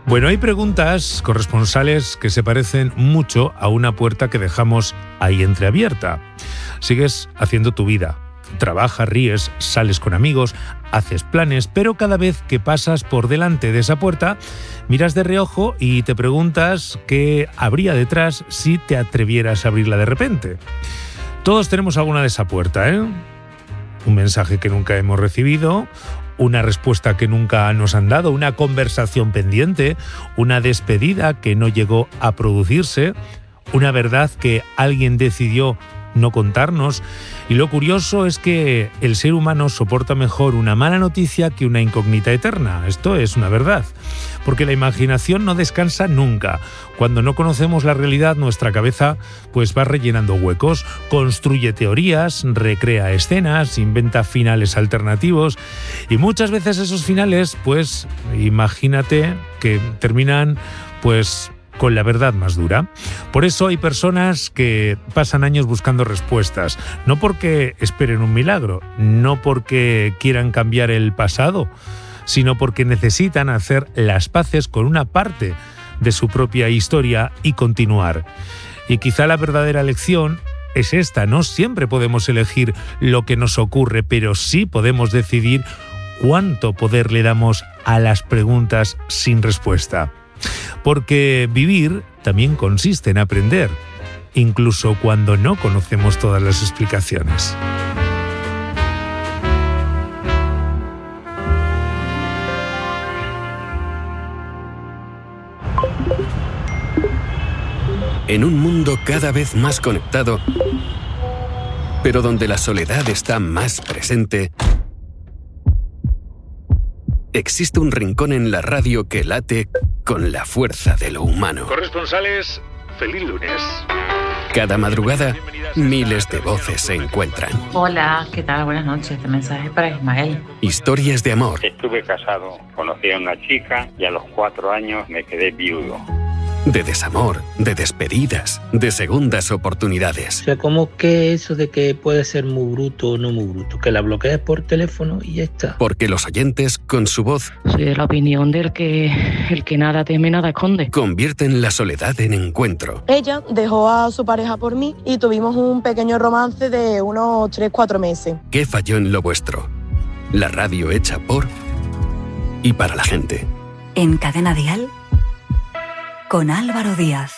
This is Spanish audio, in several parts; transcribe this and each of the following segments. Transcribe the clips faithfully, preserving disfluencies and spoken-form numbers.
Bueno, hay preguntas corresponsales que se parecen mucho a una puerta que dejamos ahí entreabierta. Sigues haciendo tu vida, trabajas, ríes, sales con amigos, haces planes, pero cada vez que pasas por delante de esa puerta, miras de reojo y te preguntas qué habría detrás si te atrevieras a abrirla de repente. Todos tenemos alguna de esa puerta, ¿eh? Un mensaje que nunca hemos recibido, una respuesta que nunca nos han dado, una conversación pendiente, una despedida que no llegó a producirse, una verdad que alguien decidió no contarnos. Y lo curioso es que el ser humano soporta mejor una mala noticia que una incógnita eterna. Esto es una verdad, porque la imaginación no descansa nunca. Cuando no conocemos la realidad, nuestra cabeza pues va rellenando huecos, construye teorías, recrea escenas, inventa finales alternativos, y muchas veces esos finales, pues imagínate que terminan pues con la verdad más dura. Por eso hay personas que pasan años buscando respuestas, no porque esperen un milagro, no porque quieran cambiar el pasado, sino porque necesitan hacer las paces con una parte de su propia historia y continuar. Y quizá la verdadera lección es esta: no siempre podemos elegir lo que nos ocurre, pero sí podemos decidir cuánto poder le damos a las preguntas sin respuesta. Porque vivir también consiste en aprender, incluso cuando no conocemos todas las explicaciones. En un mundo cada vez más conectado, pero donde la soledad está más presente, existe un rincón en la radio que late con la fuerza de lo humano. Corresponsales, feliz lunes. Cada madrugada, miles de voces se encuentran. Hola, ¿qué tal? Buenas noches. Este mensaje es para Ismael. Historias de amor. Estuve casado, conocí a una chica y a los cuatro años me quedé viudo. De desamor, de despedidas, de segundas oportunidades. O sea, como que eso de que puede ser muy bruto o no muy bruto, que la bloquees por teléfono y ya está. Porque los oyentes, con su voz, soy de la opinión del que el que nada teme, nada esconde. Convierten la soledad en encuentro. Ella dejó a su pareja por mí y tuvimos un pequeño romance de unos tres cuatro meses. ¿Qué falló en lo vuestro? La radio hecha por y para la gente. En Cadena Dial, con Álvaro Díaz.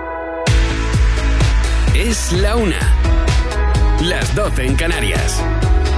Es la una. Las doce en Canarias.